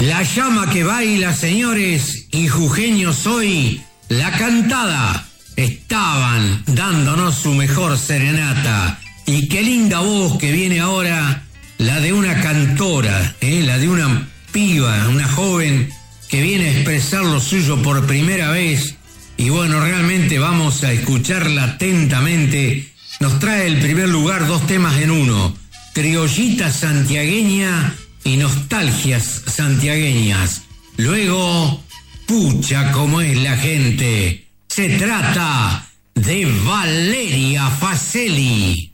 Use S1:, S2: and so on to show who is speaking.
S1: La llama que baila, señores, y jujeños hoy, la cantada, estaban dándonos su mejor serenata. Y qué linda voz que viene ahora, la de una cantora, la de una piba, una joven que viene a expresar lo suyo por primera vez. Y bueno, realmente vamos a escucharla atentamente. Nos trae el primer lugar 2 temas en uno: Criollita santiagueña y Nostalgias santiagueñas. Luego, Pucha como es la gente. Se trata de Valeria Facelli.